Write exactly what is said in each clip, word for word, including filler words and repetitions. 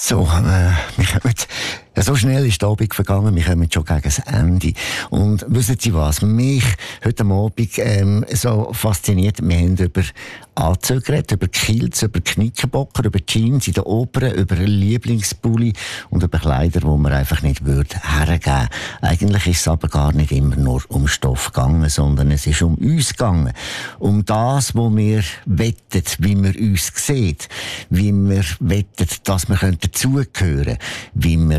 So, äh, wir kommen, ja, so schnell ist der Abend vergangen, wir kommen schon gegen das Ende. Und wissen Sie was, mich heute Abend ähm, so fasziniert, wir haben über Anzüge geredet, über Kilts, über Knickerbocker, über Jeans in der Oper, über Lieblingspulli und über Kleider, die man einfach nicht würde hergeben. Eigentlich ist es aber gar nicht immer nur um Stoff gegangen, sondern es ist um uns gegangen. Um das, wo wir wetten, wie wir uns sehen, wie wir wetten, dass wir dazugehören können, wie wir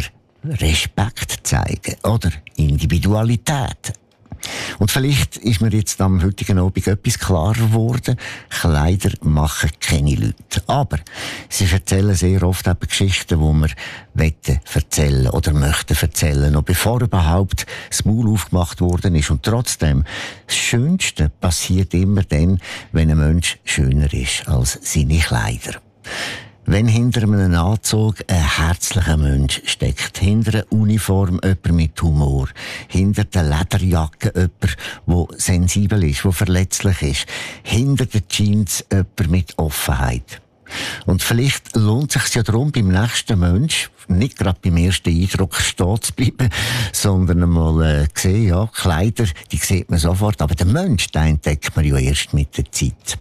Respekt zeigen oder Individualität. Und vielleicht ist mir jetzt am heutigen Abend etwas klarer geworden. Kleider machen keine Leute. Aber sie erzählen sehr oft eben Geschichten, die wir wollen erzählen oder möchten erzählen, noch bevor überhaupt das Maul aufgemacht worden ist. Und trotzdem, das Schönste passiert immer dann, wenn ein Mensch schöner ist als seine Kleider. Wenn hinter einem Anzug ein herzlicher Mensch steckt, hinter einer Uniform jemand mit Humor, hinter der Lederjacke jemand, der sensibel ist, der verletzlich ist, hinter den Jeans jemand mit Offenheit. Und vielleicht lohnt es sich ja darum, beim nächsten Mensch nicht gerade beim ersten Eindruck stehen zu bleiben, sondern einmal äh, sehen, ja, Kleider, die sieht man sofort, aber den Mensch, den entdeckt man ja erst mit der Zeit.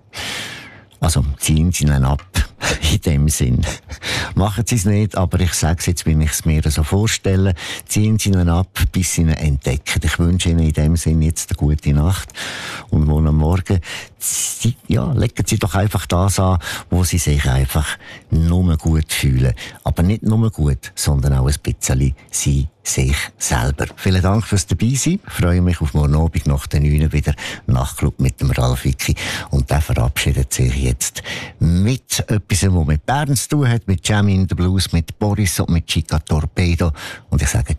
Also ziehen Sie ihn ab, in dem Sinn. Machen Sie es nicht, aber ich sage es jetzt, wie ich es mir so vorstelle. Ziehen Sie ihn ab, bis Sie ihn entdecken. Ich wünsche Ihnen in dem Sinn jetzt eine gute Nacht. Und morgen am Morgen, Sie, ja, legen Sie doch einfach das an, wo Sie sich einfach nur gut fühlen. Aber nicht nur gut, sondern auch ein bisschen Sie sich selber. Vielen Dank fürs Dabeisein. Ich freue mich auf morgen Abend nach den neun wieder Nachtclub mit dem Ralf Wicki. Und der verabschiedet sich jetzt mit etwas, was mit Bern zu tun hat, mit Jammin' the Blues, mit Boris und mit Chica Torpedo. Und ich sage